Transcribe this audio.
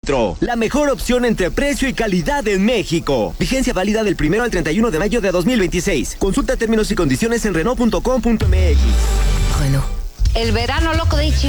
kilómetro. La mejor opción entre precio y calidad en México. Vigencia válida del 1 al 31 de mayo de 2026. Consulta términos y condiciones en Renault.com.mx. Renault. El verano loco de Ichigo